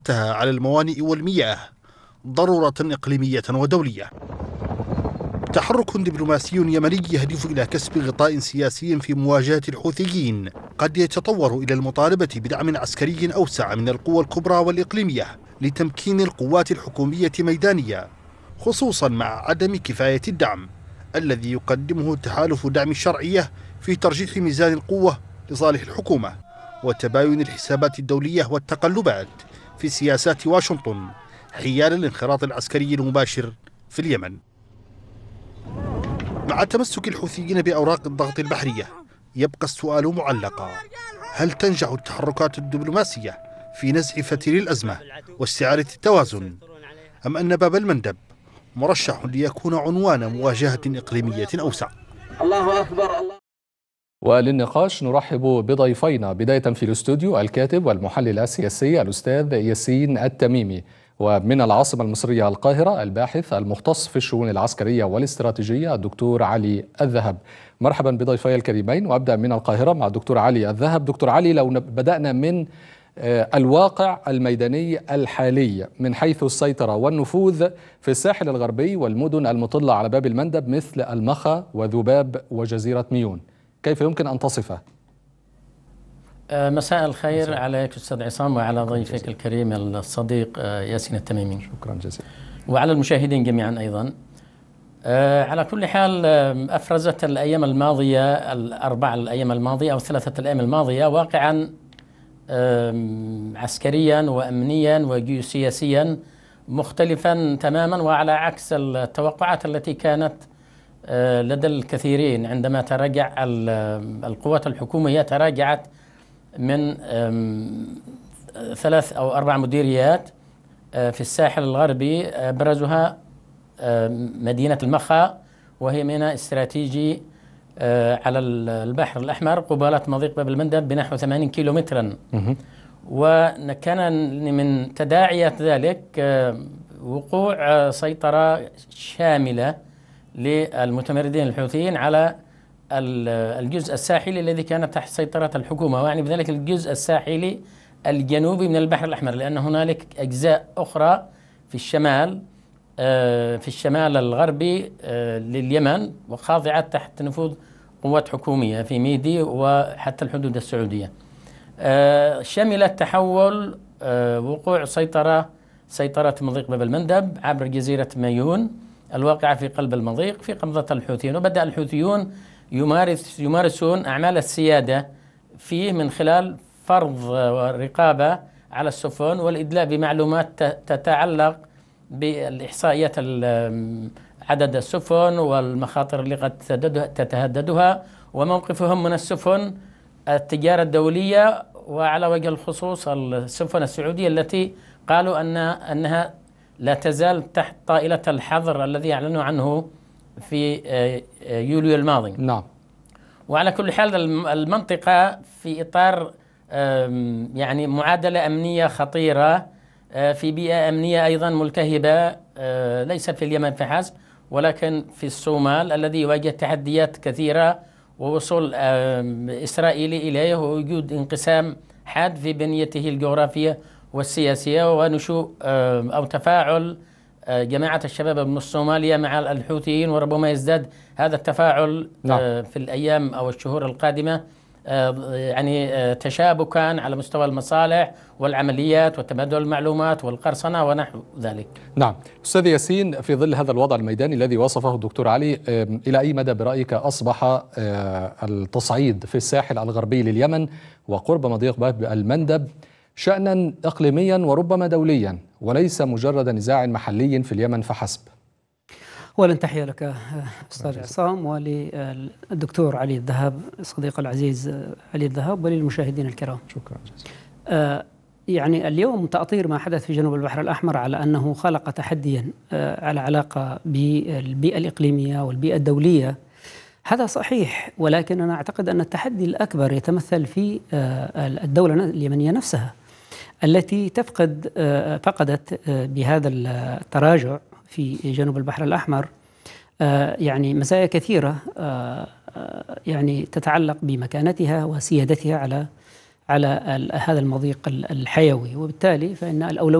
على الموانئ والمياه ضرورة إقليمية ودولية. تحرك دبلوماسي يمني يهدف إلى كسب غطاء سياسي في مواجهة الحوثيين قد يتطور إلى المطالبة بدعم عسكري أوسع من القوى الكبرى والإقليمية لتمكين القوات الحكومية ميدانية، خصوصا مع عدم كفاية الدعم الذي يقدمه تحالف دعم الشرعية في ترجيح ميزان القوة لصالح الحكومة وتباين الحسابات الدولية والتقلبات في سياسات واشنطن حيال الانخراط العسكري المباشر في اليمن. مع تمسك الحوثيين بأوراق الضغط البحرية يبقى السؤال معلقا: هل تنجح التحركات الدبلوماسية في نزع فتيل الأزمة واستعادة التوازن، أم أن باب المندب مرشح ليكون عنوان مواجهة إقليمية أوسع؟ الله أكبر. وللنقاش نرحب بضيفينا، بداية في الاستوديو الكاتب والمحلل السياسي الأستاذ ياسين التميمي، ومن العاصمة المصرية القاهرة الباحث المختص في الشؤون العسكرية والاستراتيجية الدكتور علي الذهب. مرحبا بضيفي الكريمين، وأبدأ من القاهرة مع الدكتور علي الذهب. دكتور علي، لو بدأنا من الواقع الميداني الحالي من حيث السيطرة والنفوذ في الساحل الغربي والمدن المطلة على باب المندب مثل المخا وذباب وجزيرة ميون، كيف يمكن أن تصفه؟ مساء الخير عليك أستاذ عصام وعلى ضيفك الكريم الصديق ياسين التميمي. شكرا جزيلا. وعلى المشاهدين جميعا أيضا. على كل حال، أفرزت الأيام الماضية الأيام الماضية أو الثلاثة الأيام الماضية واقعا عسكريا وأمنيا وجيوسياسيا مختلفا تماما وعلى عكس التوقعات التي كانت لدى الكثيرين عندما تراجع القوات الحكومية. تراجعت من 3 أو 4 مديريات في الساحل الغربي، أبرزها مدينة المخا، وهي ميناء استراتيجي على البحر الأحمر قبالة مضيق باب المندب بنحو 80 كيلومترا. وكان من تداعيات ذلك وقوع سيطرة شاملة للمتمردين الحوثيين على الجزء الساحلي الذي كان تحت سيطرة الحكومة، ويعني بذلك الجزء الساحلي الجنوبي من البحر الأحمر، لأن هنالك أجزاء أخرى في الشمال الغربي لليمن وخاضعة تحت نفوذ قوات حكومية في ميدي وحتى الحدود السعودية. شملت تحول وقوع سيطرة مضيق باب المندب عبر جزيرة ميون الواقعة في قلب المضيق في قبضة الحوثيين. وبدأ الحوثيون يمارسون أعمال السيادة فيه من خلال فرض رقابة على السفن والإدلاء بمعلومات تتعلق بالإحصائيات عدد السفن والمخاطر اللي قد تتهددها وموقفهم من السفن التجارة الدولية، وعلى وجه الخصوص السفن السعودية التي قالوا أنها لا تزال تحت طائلة الحظر الذي أعلنوا عنه في يوليو الماضي. نعم. وعلى كل حال المنطقة في إطار يعني معادلة أمنية خطيرة، في بيئة أمنية أيضا ملتهبة، ليس في اليمن فحسب ولكن في الصومال الذي يواجه تحديات كثيرة ووصول إسرائيل إليه ووجود انقسام حاد في بنيته الجغرافية والسياسية ونشوء أو تفاعل جماعة الشباب من الصومالية مع الحوثيين، وربما يزداد هذا التفاعل في الأيام أو الشهور القادمة، يعني تشابكا على مستوى المصالح والعمليات وتبادل المعلومات والقرصنة ونحو ذلك. نعم. أستاذ ياسين، في ظل هذا الوضع الميداني الذي وصفه الدكتور علي، إلى أي مدى برأيك أصبح التصعيد في الساحل الغربي لليمن وقرب مضيق باب المندب شأنا إقليميا وربما دوليا وليس مجرد نزاع محلي في اليمن فحسب؟ أولا تحية لك أستاذ عصام وللدكتور علي الذهب صديق العزيز علي الذهب وللمشاهدين الكرام. شكرا جزيلا. يعني اليوم تأطير ما حدث في جنوب البحر الأحمر على أنه خلق تحديا على علاقة بالبيئة الإقليمية والبيئة الدولية، هذا صحيح، ولكن أنا أعتقد أن التحدي الأكبر يتمثل في الدولة اليمنية نفسها التي فقدت بهذا التراجع في جنوب البحر الأحمر يعني مزايا كثيرة يعني تتعلق بمكانتها وسيادتها على على هذا المضيق الحيوي، وبالتالي فإن الأولوية